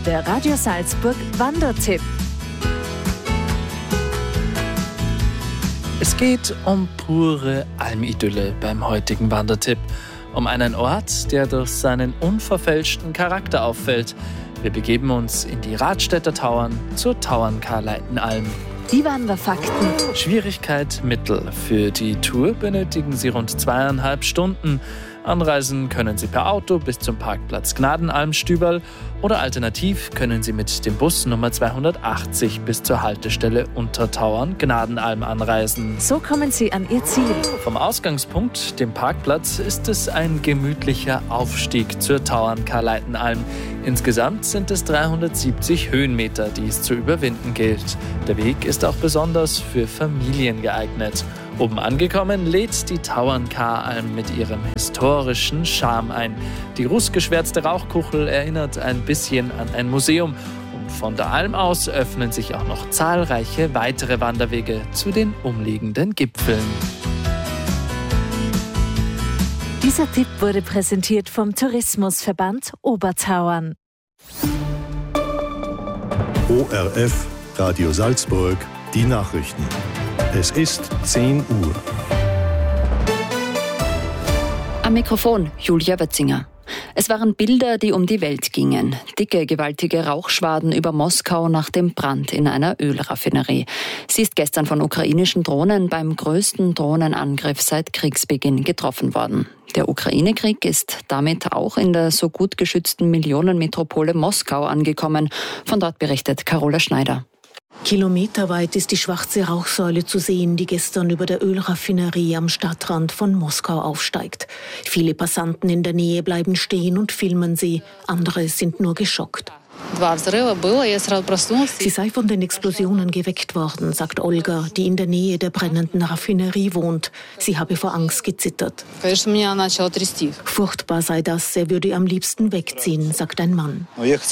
der Radio Salzburg Wandertipp. Es geht um pure Almidylle beim heutigen Wandertipp. Um einen Ort, der durch seinen unverfälschten Charakter auffällt. Wir begeben uns in die Radstädter Tauern zur Tauern-Karleitenalm. Die Wanderfakten. Schwierigkeit mittel. Für die Tour benötigen Sie rund 2,5 Stunden. Anreisen können Sie per Auto bis zum Parkplatz Gnadenalm-Stüberl oder alternativ können Sie mit dem Bus Nummer 280 bis zur Haltestelle Untertauern Gnadenalm anreisen. So kommen Sie an Ihr Ziel. Vom Ausgangspunkt, dem Parkplatz, ist es ein gemütlicher Aufstieg zur Tauern-Karleitenalm. Insgesamt sind es 370 Höhenmeter, die es zu überwinden gilt. Der Weg ist auch besonders für Familien geeignet. Oben angekommen lädt die Tauern-Karalm mit ihrem historischen Charme ein. Die rußgeschwärzte Rauchkuchel erinnert ein bisschen an ein Museum. Und von der Alm aus öffnen sich auch noch zahlreiche weitere Wanderwege zu den umliegenden Gipfeln. Dieser Tipp wurde präsentiert vom Tourismusverband Obertauern. ORF Radio Salzburg, die Nachrichten. Es ist 10 Uhr. Am Mikrofon Julia Wetzinger. Es waren Bilder, die um die Welt gingen. Dicke, gewaltige Rauchschwaden über Moskau nach dem Brand in einer Ölraffinerie. Sie ist gestern von ukrainischen Drohnen beim größten Drohnenangriff seit Kriegsbeginn getroffen worden. Der Ukraine-Krieg ist damit auch in der so gut geschützten Millionenmetropole Moskau angekommen. Von dort berichtet Carola Schneider. Kilometerweit ist die schwarze Rauchsäule zu sehen, die gestern über der Ölraffinerie am Stadtrand von Moskau aufsteigt. Viele Passanten in der Nähe bleiben stehen und filmen sie. Andere sind nur geschockt. Sie sei von den Explosionen geweckt worden, sagt Olga, die in der Nähe der brennenden Raffinerie wohnt. Sie habe vor Angst gezittert. Furchtbar sei das, er würde am liebsten wegziehen, sagt ein Mann.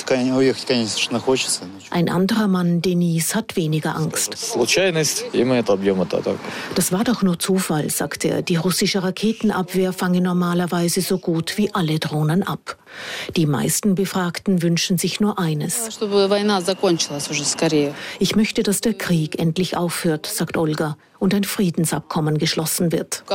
Ein anderer Mann, Denis, hat weniger Angst. Das war doch nur Zufall, sagt er. Die russische Raketenabwehr fange normalerweise so gut wie alle Drohnen ab. Die meisten Befragten wünschen sich nur eines. Ich möchte, dass der Krieg endlich aufhört, sagt Olga, und ein Friedensabkommen geschlossen wird.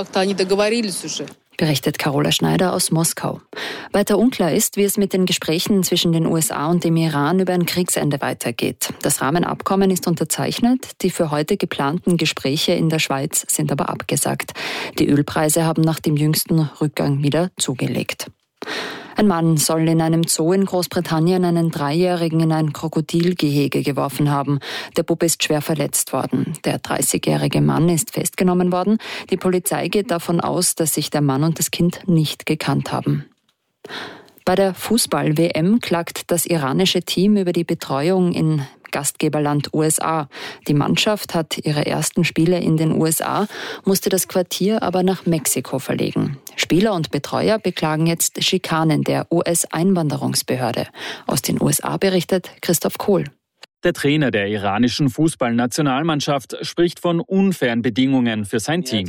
Berichtet Carola Schneider aus Moskau. Weiter unklar ist, wie es mit den Gesprächen zwischen den USA und dem Iran über ein Kriegsende weitergeht. Das Rahmenabkommen ist unterzeichnet, die für heute geplanten Gespräche in der Schweiz sind aber abgesagt. Die Ölpreise haben nach dem jüngsten Rückgang wieder zugelegt. Ein Mann soll in einem Zoo in Großbritannien einen 3-Jährigen in ein Krokodilgehege geworfen haben. Der Bub ist schwer verletzt worden. Der 30-jährige Mann ist festgenommen worden. Die Polizei geht davon aus, dass sich der Mann und das Kind nicht gekannt haben. Bei der Fußball-WM klagt das iranische Team über die Betreuung in Gastgeberland USA. Die Mannschaft hat ihre ersten Spiele in den USA, musste das Quartier aber nach Mexiko verlegen. Spieler und Betreuer beklagen jetzt Schikanen der US-Einwanderungsbehörde. Aus den USA berichtet Christoph Kohl. Der Trainer der iranischen Fußballnationalmannschaft spricht von unfairen Bedingungen für sein Team.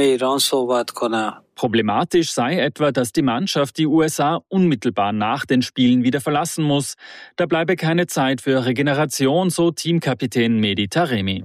Problematisch sei etwa, dass die Mannschaft die USA unmittelbar nach den Spielen wieder verlassen muss. Da bleibe keine Zeit für Regeneration, so Teamkapitän Mehdi Taremi.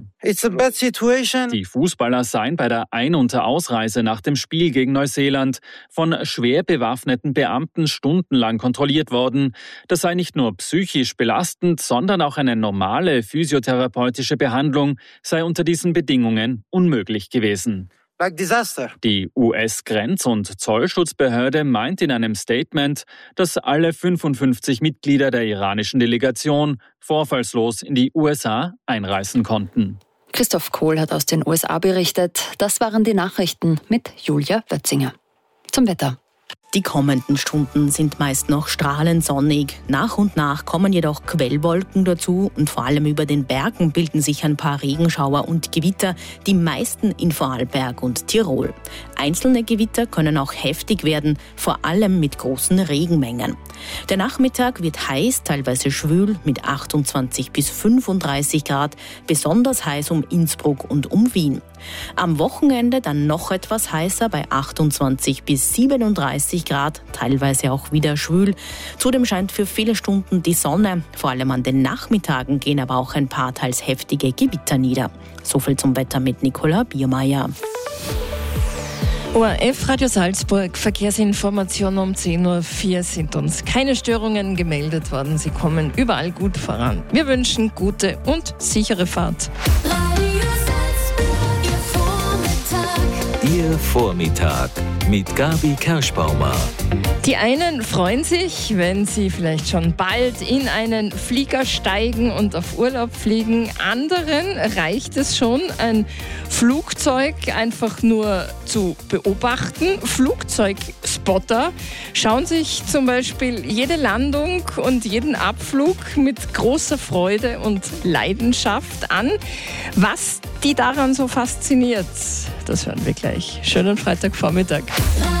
Die Fußballer seien bei der Ein- und Ausreise nach dem Spiel gegen Neuseeland von schwer bewaffneten Beamten stundenlang kontrolliert worden. Das sei nicht nur psychisch belastend, sondern auch eine normale physiotherapeutische Behandlung sei unter diesen Bedingungen unmöglich gewesen. Die US-Grenz- und Zollschutzbehörde meint in einem Statement, dass alle 55 Mitglieder der iranischen Delegation vorfallslos in die USA einreisen konnten. Christoph Kohl hat aus den USA berichtet. Das waren die Nachrichten mit Julia Wetzinger. Zum Wetter. Die kommenden Stunden sind meist noch strahlend sonnig. Nach und nach kommen jedoch Quellwolken dazu und vor allem über den Bergen bilden sich ein paar Regenschauer und Gewitter, die meisten in Vorarlberg und Tirol. Einzelne Gewitter können auch heftig werden, vor allem mit großen Regenmengen. Der Nachmittag wird heiß, teilweise schwül mit 28 bis 35 Grad, besonders heiß um Innsbruck und um Wien. Am Wochenende dann noch etwas heißer bei 28 bis 37 Grad, teilweise auch wieder schwül. Zudem scheint für viele Stunden die Sonne. Vor allem an den Nachmittagen gehen aber auch ein paar teils heftige Gewitter nieder. Soviel zum Wetter mit Nicola Biermeier. ORF Radio Salzburg, Verkehrsinformationen um 10.04 Uhr sind uns keine Störungen gemeldet worden. Sie kommen überall gut voran. Wir wünschen gute und sichere Fahrt. Ihr Vormittag mit Gabi Kerschbaumer. Die einen freuen sich, wenn sie vielleicht schon bald in einen Flieger steigen und auf Urlaub fliegen. Anderen reicht es schon, ein Flugzeug einfach nur zu beobachten. Flugzeugspotter schauen sich zum Beispiel jede Landung und jeden Abflug mit großer Freude und Leidenschaft an. Was die daran so fasziniert, das hören wir gleich. Schönen Freitagvormittag.